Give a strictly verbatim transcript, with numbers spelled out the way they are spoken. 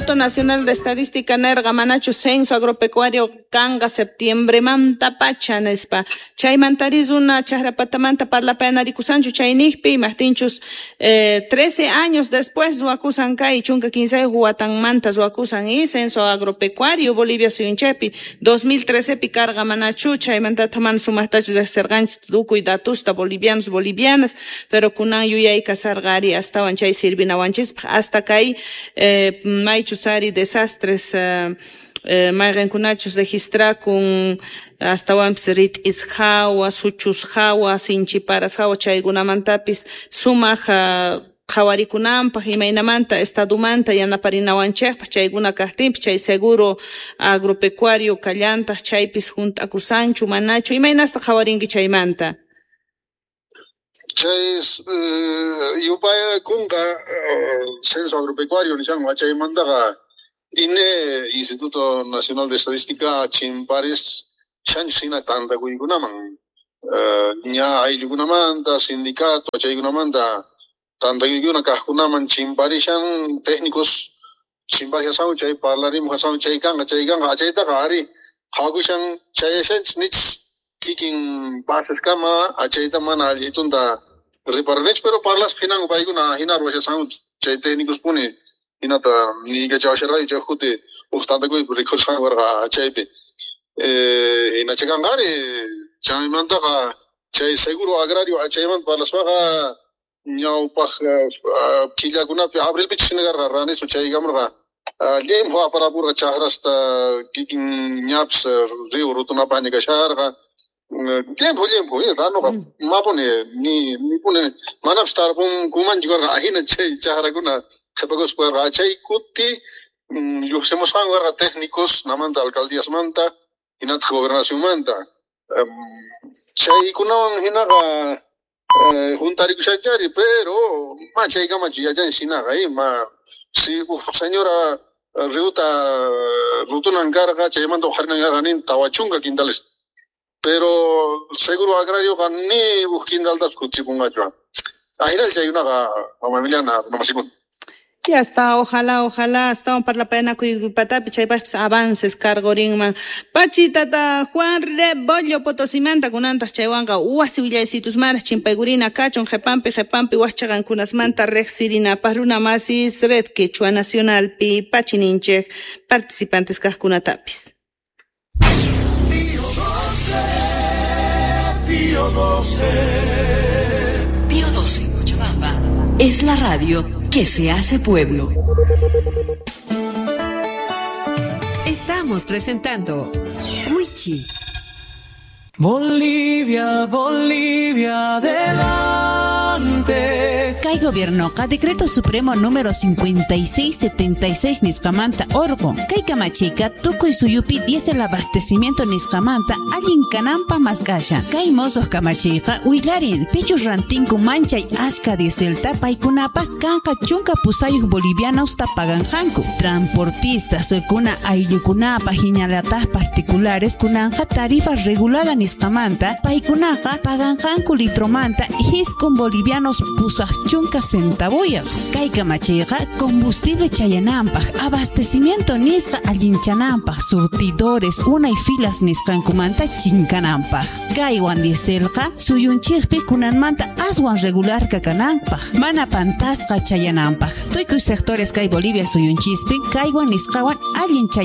Instituto Nacional de Estadística nerga manachu censo agropecuario kanga septiembre manta pachanespa. Chay mantarizuna chahrapatamanta parlapena rikusanchu chaynihpi mahtinchus eh, trece años después zuakusan kai chunka quince huatan manta zuakusan y censo agropecuario Bolivia suyunchepi dos mil trece pi carga manachu chay manta taman sumahtachu de serganch tukuy datusta bolivianos bolivianas pero kunan yuyay kasargari hasta wanchay sirvinawanchis hasta kai eh, maichusari desastres eh, eh, mayqinkunachus registra con hasta wampsirit ishawa suchushawa sinchiparashawa chaykunamantapis sumaq uh, qhawarikunanpaq imaynamanta estadumanta yanaparinawanchikpaq chaykuna kaqtinpis chay seguro agropecuario kallantaq chaypis junt'akusanchu manachu imaynasta qhawarinki chaymanta. Chay uh, yupay kunga uh, censo agropecuario nishan wachaymantaqa ine Instituto Nacional de Estadística chimparis shanshina tantaquykunaman uh, ña ayllukunamanta sindicato chaykunamanta tantakuykuna kaqkunaman chimparishan técnicos chimparishasaw chay parlarimos hasaw chay kanqa chay kanqa achaytaqa ari qhawakushan chayashanchis nichis kikin bases kama achayta mana allitunta reparanech pero parlas finan paykuna hinar washasaw chay técnicos pune hinata niga chawsharay chajute ustantakuy recursan warqa achaypi eh hina chakangari chaymantaqa chay seguro agrario achayman parlaspaqa ñawpaq killakunapi abrilpi chinagarqa ranisu chaykamurqa limpo aparapurqa chakrasta kikin ñaps río rutunapaqña kasharqa limpo limpo ranoqa mapune ni nipune manapas tarpun kumanchikarqa ahina chay chakrakuna qhipakusparqa chay kuti lluqsimusqanwarqa técnicos namanta alcaldíasmanta hinataq gobernacionmanta chaykunawan hinaqa juntarikushachari pero ma chaykamachu yachan shinaqa ima si uf señora riuta rutunan karqa chaymanta uqharinan karqa nin tawachunka quintales pero seguro agrario qa ni uf quintaltas kutipungachu ahinal chaykunaqa mamamiliana runamasipun. Ya está, ojalá, ojalá, estamos para la pena que patapi chaypas avances cargorinman. Pachi tata Juan Rebollo Potosimanta kunantas chaywanqa wasi willaysitus maras chimpaygurina kachun jepampi jepampi wachchagan kunasmanta rexirina paruna masis red quechua nacional pi pachininchek participantes kajkunatapis. Pío doce, Pío doce. Pío doce, Cochabamba. Es la radio que se hace pueblo. Estamos presentando Cuichi. Bolivia, Bolivia, adelante. Kay gobierno ka decreto supremo número cincuenta y seis setenta y seis nisqamanta orgo. Kay kamachika tukuy suyupi diez el abastecimiento nisqamanta allin kanampa masgasha. Kay mozos kamachika uilarin pichus rantinku manchay ashka dieselta paikunapa kanka chunka pusayuk bolivianos tapaganjanku. Transportistas kuna ayllukunapa hiñalatas particulares kunanja tarifa regulada nisqamanta paikunaka paganjanku litromanta hiskun bolivianos pusaj chunka centavoya. Kay kamachika combustible chayanampaj abastecimiento nisqa allinchanapaj surtidores una y filas nisqankumanta chinkanampaj. Kay wan dieselqa suyunchikpi kunanmanta aswan regular kakanampaj mana pantasqa chayanampaj. Tuykuy sectores kay Bolivia suyunchispi kay wan nisqawan allin chay